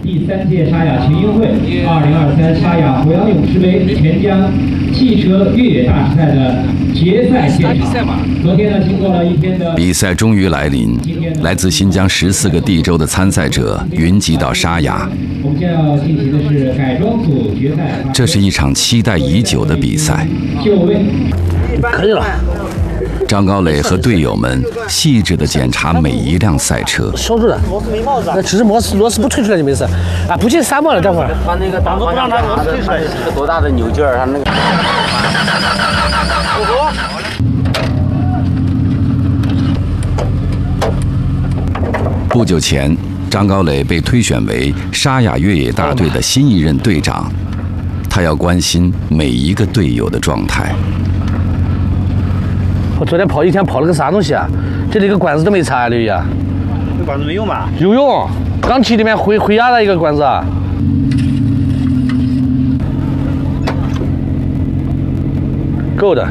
第3届沙雅群英会2023沙雅鄱阳勇士杯钱江汽车越野大师赛的决赛现场。昨天呢，经过了一天的比赛终于来临，来自新疆14个地州的参赛者云集到沙雅。 我们将要进行的是改装组决赛。 这是一场期待已久的比赛。 就位， 可以了。 张高磊和队友们细致地检查每一辆赛车， 收住了。那只是螺丝不推出来就没事。啊，不进沙漠了，待会儿。 他那个挡不让他螺丝推出来，是个多大的扭劲儿？他那个。 不久前，张高磊被推选为沙雅越野大队的新一任队长，他要关心每一个队友的状态。 我昨天跑一天跑了个啥东西啊？这里个管子都没插啊，刘毅。 这管子没用吧？ 有用，钢体里面回压的一个管子。够的。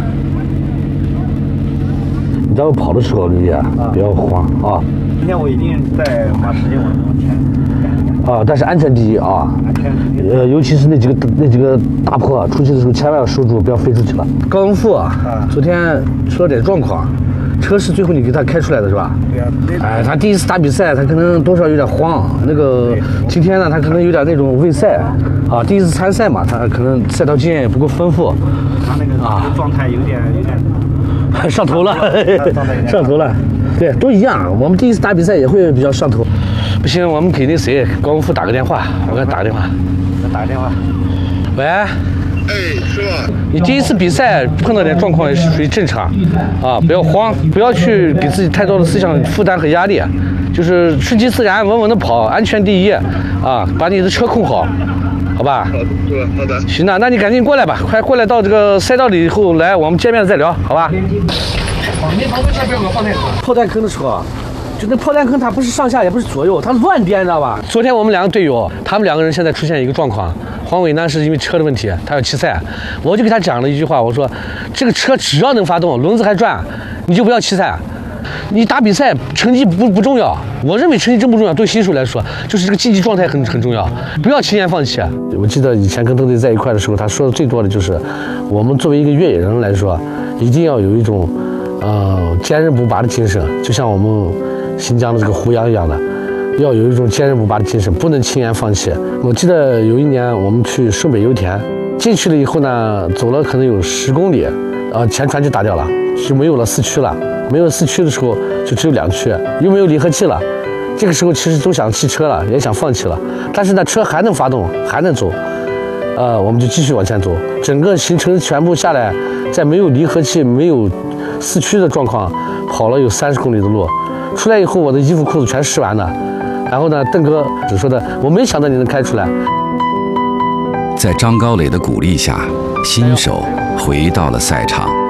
你在我跑的时候，刘毅不要慌啊。 今天我一定在花时间往前。 啊，但是安全第一啊。尤其是那几个大坡，出去的时候千万要守住，不要飞出去了。高文富昨天出了点状况，车是最后你给他开出来的是吧？ 对啊。 哎，他第一次打比赛，他可能多少有点慌。那个今天呢，他可能有点那种畏赛啊，第一次参赛嘛，他可能赛道经验也不够丰富。 他那个状态有点上头了，上头了。对，都一样。我们第一次打比赛也会比较上头。不行，我们给那谁高文富打个电话，我给他打个电话。 打个电话。 喂。 哎，师傅。 你第一次比赛碰到点状况也是属于正常，啊，不要慌，不要去给自己太多的思想负担和压力，就是顺其自然，稳稳的跑，安全第一，啊，把你的车控好，好吧？ 好的。 行的，那你赶紧过来吧，快过来到这个赛道里以后来，我们见面了再聊，好吧？你旁边下边有个炮弹坑。炮弹坑的时候啊。 就那炮弹坑，它不是上下，也不是左右，它乱颠，你知道吧？昨天我们2个队友，他们2个人现在出现一个状况，黄伟呢是因为车的问题，他要弃赛，我就给他讲了一句话，我说这个车只要能发动，轮子还转，你就不要弃赛。你打比赛成绩不重要，我认为成绩真不重要，对新手来说，就是这个竞技状态很重要，不要轻言放弃。我记得以前跟邓队在一块的时候，他说的最多的就是，我们作为一个越野人来说，一定要有一种坚韧不拔的精神，就像我们。 新疆的这个胡杨一样的，要有一种坚韧不拔的精神，不能轻言放弃。我记得有一年我们去顺北油田，进去了以后呢，走了可能有10公里，前船就打掉了，就没有了4驱了。没有4驱的时候，就只有2驱，又没有离合器了。这个时候其实都想弃车了，也想放弃了，但是呢，车还能发动，还能走，我们就继续往前走。整个行程全部下来，在没有离合器、没有4驱的状况，跑了有30公里的路。 出来以后，我的衣服裤子全湿完了。然后呢，邓哥只说的，我没想到你能开出来。 在张高磊的鼓励下，新手回到了赛场。